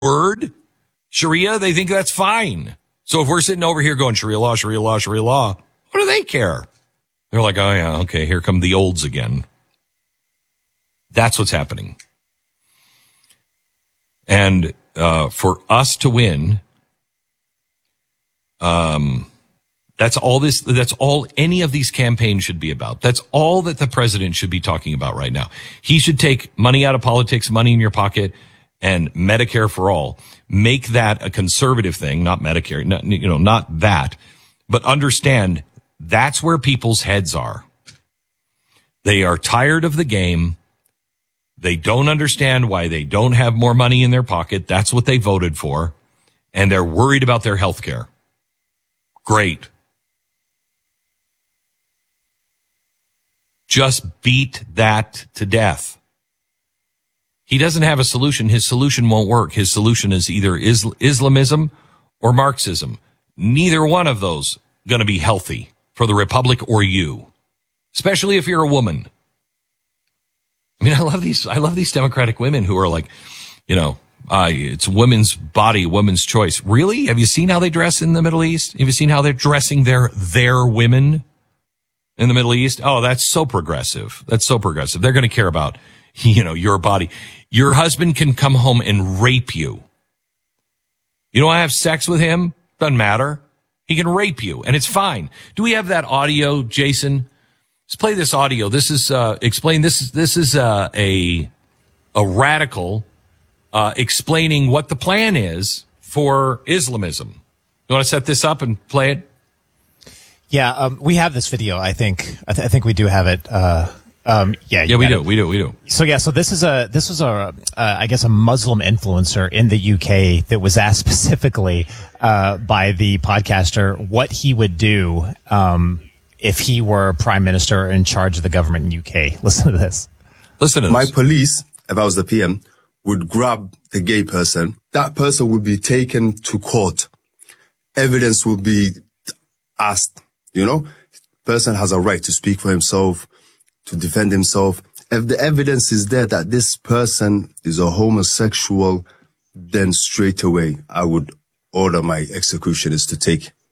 word, Sharia, they think that's fine. So if we're sitting over here going Sharia law, Sharia law, Sharia law, what do they care? They're like, oh yeah, okay, here come the olds again. That's what's happening. And for us to win, that's all any of these campaigns should be about. That's all that the president should be talking about right now. He should take money out of politics, money in your pocket, and Medicare for all. Make that a conservative thing, not Medicare, not that, but understand that's where people's heads are. They are tired of the game. They don't understand why they don't have more money in their pocket. That's what they voted for. And they're worried about their health care. Great. Just beat that to death. He doesn't have a solution. His solution won't work. His solution is either Islamism or Marxism. Neither one of those going to be healthy for the Republic or you, especially if you're a woman. I mean, I love these Democratic women who are like, it's women's body, women's choice. Really? Have you seen how they dress in the Middle East? Have you seen how they're dressing their women in the Middle East? Oh, that's so progressive. That's so progressive. They're going to care about, your body. Your husband can come home and rape you. I have sex with him. Doesn't matter. He can rape you and it's fine. Do we have that audio, Jason? Let's play this audio. This is, explain. This is a radical, explaining what the plan is for Islamism. You want to set this up and play it? Yeah, we have this video. I think we do have it. We do. So this was I guess a Muslim influencer in the UK that was asked specifically by the podcaster what he would do if he were prime minister in charge of the government in UK. Listen to this. My police, if I was the PM, would grab the gay person. That person would be taken to court. Evidence will be asked. Person has a right to speak for himself, to defend himself. If the evidence is there that this person is a homosexual, then straight away I would order my executioners to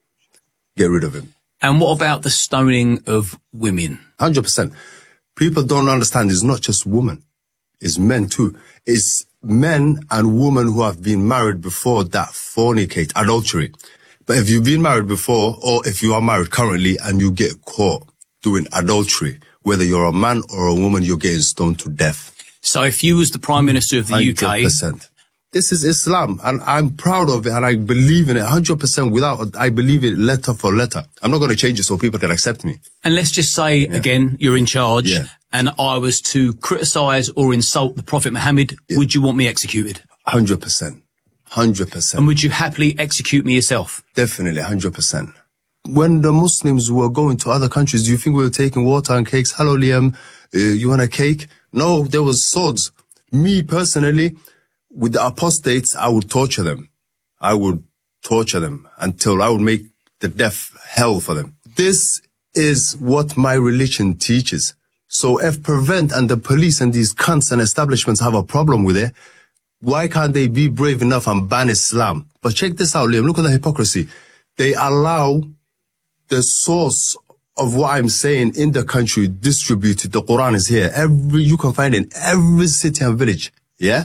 get rid of him. And what about the stoning of women? 100%. People don't understand it's not just women. It's men too. It's men and women who have been married before that fornicate, adultery. But if you've been married before, or if you are married currently and you get caught doing adultery, whether you're a man or a woman, you're getting stoned to death. So if you was the Prime Minister of the 100%. UK... This is Islam, and I'm proud of it, and I believe in it 100% I believe it letter for letter. I'm not going to change it so people can accept me. And let's just say, again, you're in charge, and I was to criticise or insult the Prophet Muhammad, would you want me executed? 100%. 100%. And would you happily execute me yourself? Definitely, 100%. When the Muslims were going to other countries, do you think we were taking water and cakes? Hello, Liam, you want a cake? No, there was swords. Me, personally, with the apostates, I would torture them. I would torture them until I would make the death hell for them. This is what my religion teaches. So if Prevent and the police and these cunts and establishments have a problem with it, why can't they be brave enough and ban Islam? But check this out, Liam. Look at the hypocrisy. They allow the source of what I'm saying in the country distributed. The Quran is here. You can find it in every city and village. Yeah?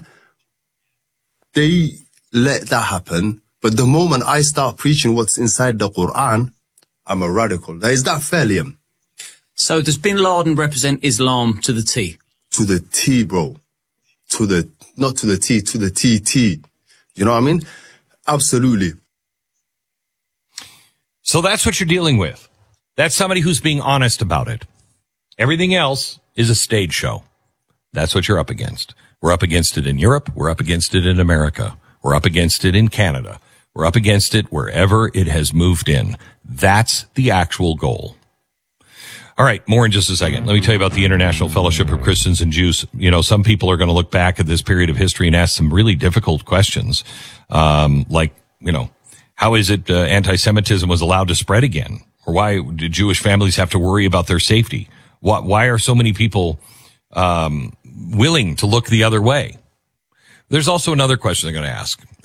They let that happen. But the moment I start preaching what's inside the Quran, I'm a radical. Is that fair, Liam? So does Bin Laden represent Islam to the T? To the T, bro. Not to the T, to the TT. You know what I mean? Absolutely. So that's what you're dealing with. That's somebody who's being honest about it. Everything else is a stage show. That's what you're up against. We're up against it in Europe. We're up against it in America. We're up against it in Canada. We're up against it wherever it has moved in. That's the actual goal. All right, more in just a second. Let me tell you about the International Fellowship of Christians and Jews. Some people are going to look back at this period of history and ask some really difficult questions. How is it anti-Semitism was allowed to spread again? Or why did Jewish families have to worry about their safety? Why are so many people willing to look the other way? There's also another question they're going to ask.